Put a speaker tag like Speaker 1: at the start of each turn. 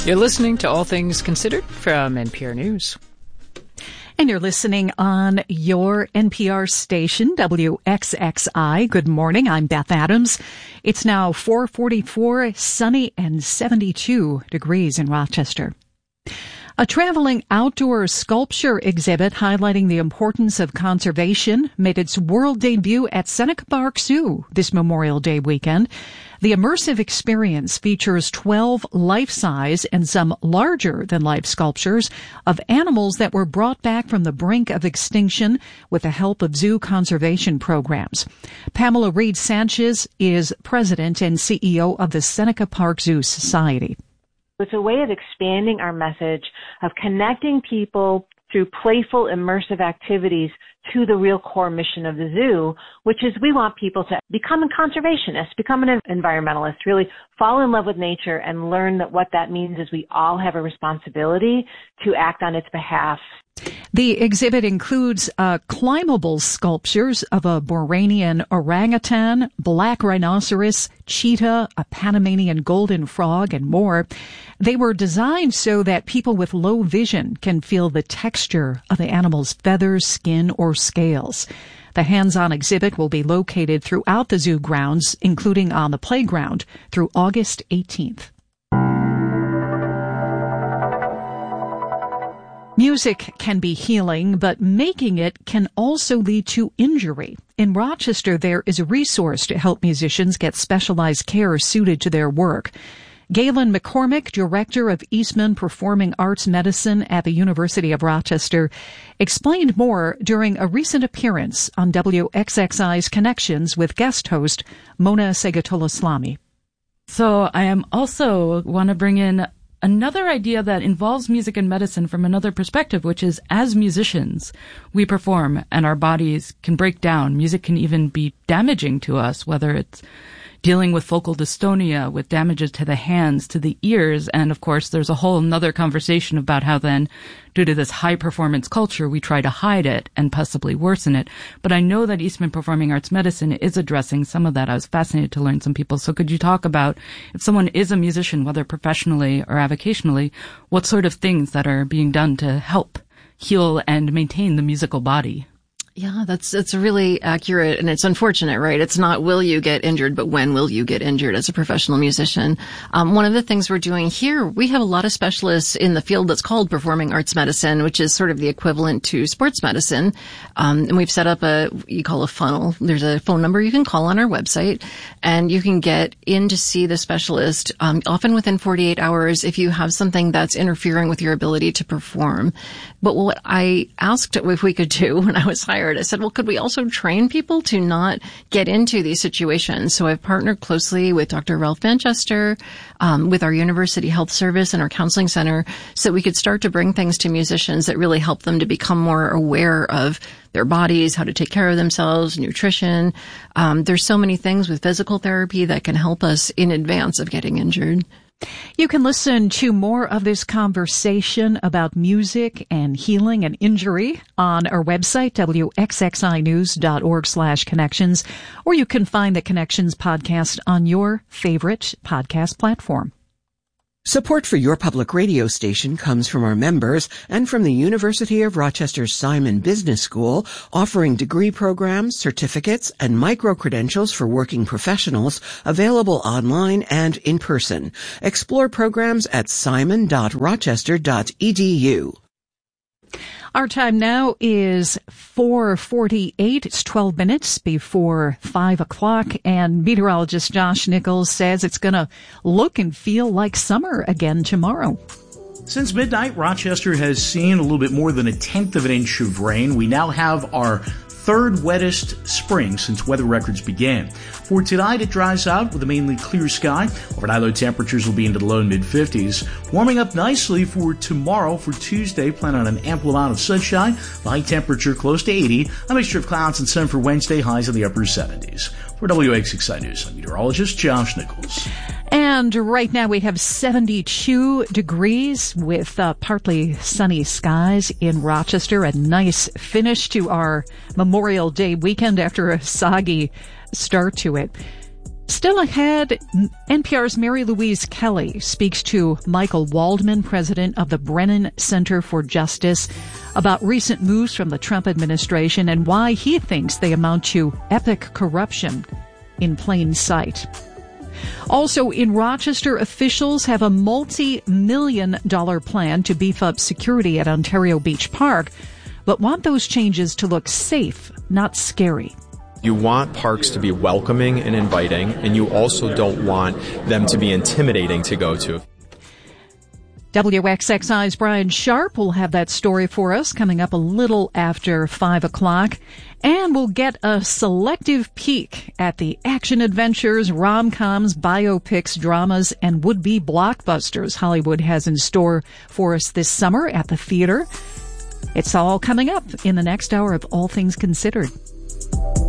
Speaker 1: You're listening to All Things Considered from NPR News.
Speaker 2: And you're listening on your NPR station, WXXI. Good morning. I'm Beth Adams. It's now 4:44, sunny and 72 degrees in Rochester. A traveling outdoor sculpture exhibit highlighting the importance of conservation made its world debut at Seneca Park Zoo this Memorial Day weekend. The immersive experience features 12 life-size and some larger-than-life sculptures of animals that were brought back from the brink of extinction with the help of zoo conservation programs. Pamela Reed Sanchez is president and CEO of the Seneca Park Zoo Society.
Speaker 3: It's a way of expanding our message of connecting people through playful, immersive activities to the real core mission of the zoo, which is we want people to become a conservationist, become an environmentalist, really fall in love with nature and learn that what that means is we all have a responsibility to act on its behalf.
Speaker 2: The exhibit includes climbable sculptures of a Boranian orangutan, black rhinoceros, cheetah, a Panamanian golden frog, and more. They were designed so that people with low vision can feel the texture of the animal's feathers, skin, or scales. The hands-on exhibit will be located throughout the zoo grounds, including on the playground, through August 18th. Music can be healing, but making it can also lead to injury. In Rochester, there is a resource to help musicians get specialized care suited to their work. Galen McCormick, director of Eastman Performing Arts Medicine at the University of Rochester, explained more during a recent appearance on WXXI's Connections with guest host Mona Segatola-Slami.
Speaker 4: So I am also want to bring in another idea that involves music and medicine from another perspective, which is as musicians, we perform and our bodies can break down. Music can even be damaging to us, whether it's dealing with focal dystonia, with damages to the hands, to the ears. And of course, there's a whole nother conversation about how then, due to this high performance culture, we try to hide it and possibly worsen it. But I know that Eastman Performing Arts Medicine is addressing some of that. I was fascinated to learn some people. So could you talk about, if someone is a musician, whether professionally or avocationally, what sort of things that are being done to help heal and maintain the musical body?
Speaker 5: Yeah, that's really accurate, and it's unfortunate, right? It's not will you get injured, but when will you get injured as a professional musician? One of the things we're doing here, we have a lot of specialists in the field that's called performing arts medicine, which is sort of the equivalent to sports medicine. And we've set up you call a funnel. There's a phone number you can call on our website, and you can get in to see the specialist, often within 48 hours if you have something that's interfering with your ability to perform. But what I asked if we could do when I was hired, I said, well, could we also train people to not get into these situations? So I've partnered closely with Dr. Ralph Manchester, with our University Health Service and our counseling center, so we could start to bring things to musicians that really help them to become more aware of their bodies, how to take care of themselves, nutrition. There's so many things with physical therapy that can help us in advance of getting injured.
Speaker 2: You can listen to more of this conversation about music and healing and injury on our website, wxxinews.org/connections, or you can find the Connections podcast on your favorite podcast platform.
Speaker 6: Support for your public radio station comes from our members and from the University of Rochester's Simon Business School, offering degree programs, certificates, and micro-credentials for working professionals available online and in person. Explore programs at simon.rochester.edu.
Speaker 2: Our time now is 4:48. It's 12 minutes before 5 o'clock, and meteorologist Josh Nichols says it's going to look and feel like summer again tomorrow.
Speaker 7: Since midnight, Rochester has seen a little bit more than 1/10 of an inch of rain. We now have our third wettest spring since weather records began. For tonight, it dries out with a mainly clear sky. Overnight low temperatures will be into the low and mid-50s. Warming up nicely for tomorrow. For Tuesday, plan on an ample amount of sunshine. The high temperature close to 80. A mixture of clouds and sun for Wednesday, highs in the upper 70s. For WXXI News, I'm meteorologist Josh Nichols.
Speaker 2: And right now we have 72 degrees with partly sunny skies in Rochester. A nice finish to our Memorial Day weekend after a soggy start to it. Still ahead, NPR's Mary Louise Kelly speaks to Michael Waldman, president of the Brennan Center for Justice, about recent moves from the Trump administration and why he thinks they amount to epic corruption in plain sight. Also in Rochester, officials have a multi-million-dollar plan to beef up security at Ontario Beach Park, but want those changes to look safe, not scary.
Speaker 8: You want parks to be welcoming and inviting, and you also don't want them to be intimidating to go to.
Speaker 2: WXXI's Brian Sharp will have that story for us coming up a little after 5 o'clock. And we'll get a selective peek at the action-adventures, rom-coms, biopics, dramas, and would-be blockbusters Hollywood has in store for us this summer at the theater. It's all coming up in the next hour of All Things Considered.